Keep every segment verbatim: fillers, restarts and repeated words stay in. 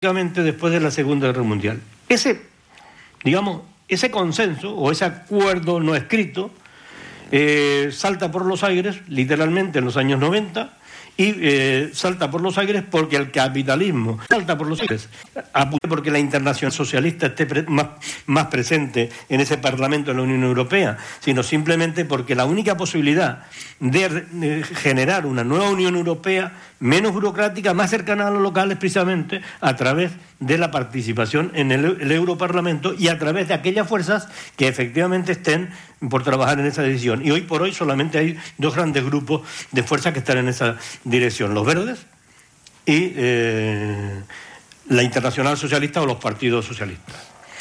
después de la Segunda Guerra Mundial. Ese, digamos, ese consenso o ese acuerdo no escrito eh, salta por los aires, literalmente, en los años noventa, y eh, salta por los aires porque el capitalismo salta por los aires, porque la Internacional Socialista esté pre más, más presente en ese Parlamento de la Unión Europea, sino simplemente porque la única posibilidad de, de generar una nueva Unión Europea menos burocrática, más cercana a los locales, precisamente a través de la participación en el, el Europarlamento y a través de aquellas fuerzas que efectivamente estén por trabajar en esa decisión. Y hoy por hoy solamente hay dos grandes grupos de fuerzas que están en esa dirección: los verdes y eh, la Internacional Socialista o los partidos socialistas.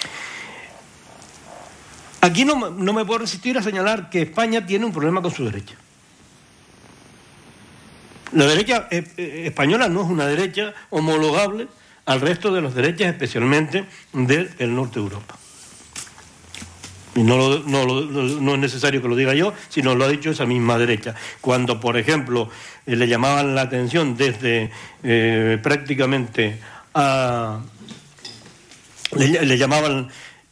Aquí no, no me puedo resistir a señalar que España tiene un problema con su derecha. La derecha eh, española no es una derecha homologable al resto de las derechas, especialmente del norte de Europa. Y no, lo, no, lo, no es necesario que lo diga yo, sino lo ha dicho esa misma derecha. Cuando, por ejemplo, eh, le llamaban la atención desde eh, prácticamente a... Le, le llamaban...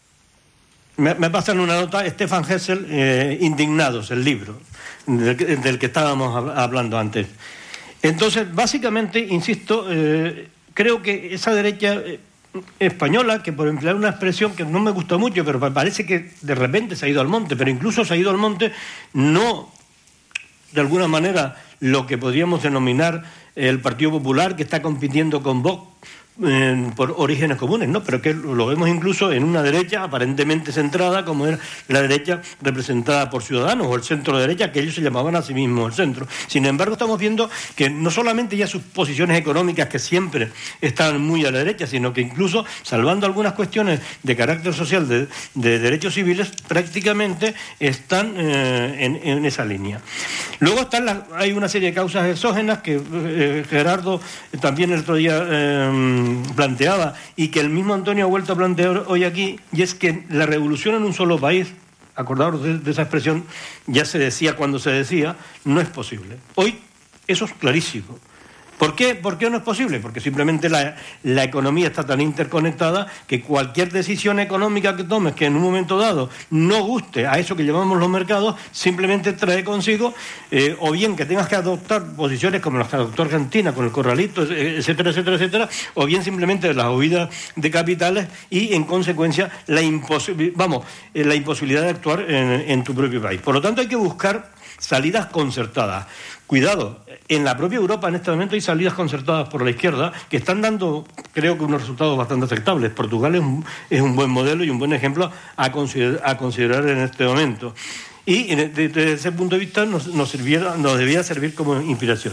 Me, me pasan una nota, Stefan Hessel, eh, Indignados, el libro del, del que estábamos hablando antes. Entonces, básicamente, insisto, eh, creo que esa derecha... Eh, española, que por emplear una expresión que no me gusta mucho, pero parece que de repente se ha ido al monte, pero incluso se ha ido al monte no de alguna manera lo que podríamos denominar el Partido Popular, que está compitiendo con Vox eh, por orígenes comunes, ¿no? Pero que lo vemos incluso en una derecha aparentemente centrada, como era la derecha representada por Ciudadanos, o el centro derecha, que ellos se llamaban a sí mismos el centro. Sin embargo, estamos viendo que no solamente ya sus posiciones económicas, que siempre están muy a la derecha, sino que incluso, salvando algunas cuestiones de carácter social, de, de derechos civiles, prácticamente están eh, en, en esa línea. Luego están las, hay una serie de causas exógenas que eh, Gerardo también el otro día eh, planteaba, y que el mismo Antonio ha vuelto a plantear hoy aquí, y es que la revolución en un solo país, acordaros de, de esa expresión, ya se decía cuando se decía, no es posible. Hoy eso es clarísimo. ¿Por qué? ¿Por qué no es posible? Porque simplemente la, la economía está tan interconectada que cualquier decisión económica que tomes que en un momento dado no guste a eso que llamamos los mercados, simplemente trae consigo eh, o bien que tengas que adoptar posiciones como las que adoptó Argentina con el corralito, etcétera, etcétera, etcétera, o bien simplemente las huidas de capitales y en consecuencia la, imposi- vamos, eh, la imposibilidad de actuar en, en tu propio país. Por lo tanto hay que buscar salidas concertadas. Cuidado, en la propia Europa en este momento hay salidas concertadas por la izquierda que están dando, creo que, unos resultados bastante aceptables. Portugal es un, es un buen modelo y un buen ejemplo a considerar, a considerar en este momento. Y desde, desde ese punto de vista nos, nos, sirviera, nos debía servir como inspiración.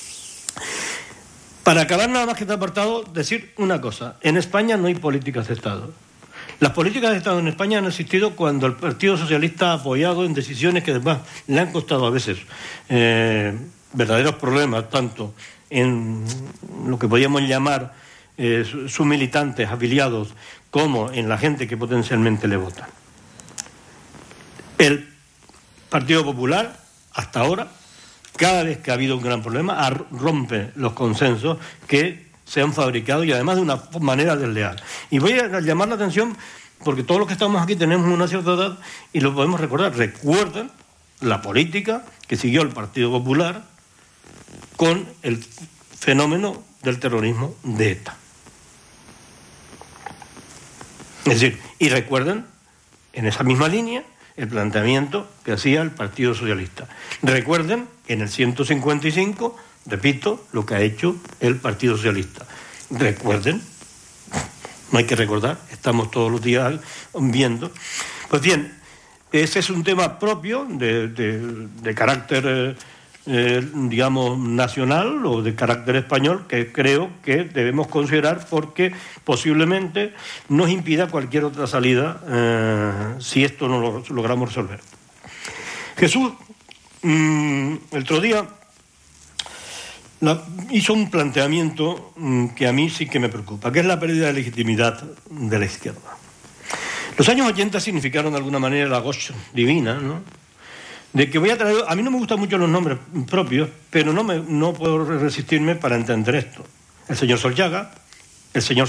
Para acabar nada más que este apartado, decir una cosa. En España no hay políticas de Estado. Las políticas de Estado en España han existido cuando el Partido Socialista ha apoyado en decisiones que además le han costado a veces eh, verdaderos problemas, tanto en lo que podríamos llamar eh, sus militantes afiliados como en la gente que potencialmente le vota. El Partido Popular, hasta ahora, cada vez que ha habido un gran problema, rompe los consensos que se han fabricado y además de una manera desleal. Y voy a llamar la atención porque todos los que estamos aquí tenemos una cierta edad y lo podemos recordar. Recuerdan la política que siguió el Partido Popular con el fenómeno del terrorismo de ETA. Es decir, y recuerden en esa misma línea el planteamiento que hacía el Partido Socialista. Recuerden en el ciento cincuenta y cinco, repito, lo que ha hecho el Partido Socialista. Recuerden, no hay que recordar, estamos todos los días viendo. Pues bien, ese es un tema propio de, de, de carácter, eh, digamos, nacional o de carácter español, que creo que debemos considerar porque posiblemente nos impida cualquier otra salida eh, si esto no lo logramos resolver. Jesús, mmm, el otro día La, hizo un planteamiento mmm, que a mí sí que me preocupa, que es la pérdida de legitimidad de la izquierda. Los años ochenta significaron de alguna manera la gauche divina, ¿no? De que voy a traer, a mí no me gustan mucho los nombres propios, pero no, me, no puedo resistirme para entender esto. El señor Solchaga, el señor